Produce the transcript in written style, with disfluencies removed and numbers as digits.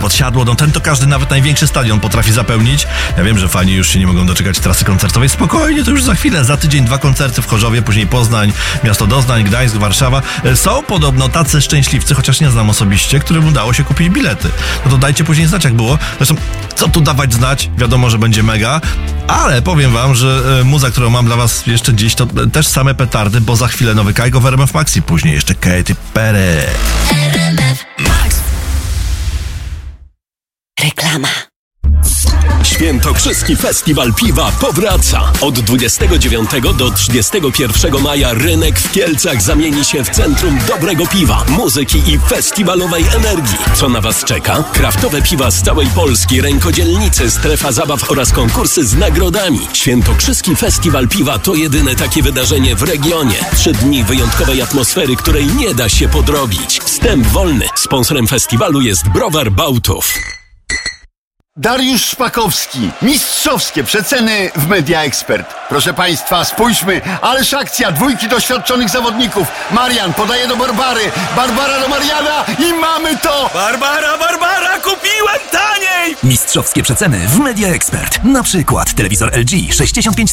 odsiadło. No ten to każdy, nawet największy stadion potrafi zapełnić. Ja wiem, że fani już się nie mogą doczekać trasy koncertowej. Spokojnie, to już za chwilę. Za tydzień 2 koncerty w Chorzowie, później Poznań, miasto Doznań, Gdańsk, Warszawa. Są podobno tacy szczęśliwcy, chociaż nie znam osobiście, którym udało się kupić bilety. No to dajcie później znać, jak było. Zresztą, co tu dawać znać? Wiadomo, że będzie mega. Ale powiem wam, że muza, którą mam dla was jeszcze dziś, to też same petardy, bo za chwilę nowy Kajgo w RMF Maxi, później jeszcze Katy Perry. RMF Max. Reklama. Świętokrzyski Festiwal Piwa powraca. Od 29 do 31 maja rynek w Kielcach zamieni się w centrum dobrego piwa, muzyki i festiwalowej energii. Co na was czeka? Kraftowe piwa z całej Polski, rękodzielnicy, strefa zabaw oraz konkursy z nagrodami. Świętokrzyski Festiwal Piwa to jedyne takie wydarzenie w regionie. 3 dni wyjątkowej atmosfery, której nie da się podrobić. Wstęp wolny. Sponsorem festiwalu jest Browar Bałtów. Dariusz Szpakowski. Mistrzowskie przeceny w Media Expert. Proszę Państwa, spójrzmy, ależ akcja, 2 doświadczonych zawodników. Marian podaje do Barbary, Barbara do Mariana i mamy to! Barbara, kupiłem taniej! Mistrzowskie przeceny w Media Expert. Na przykład telewizor LG 65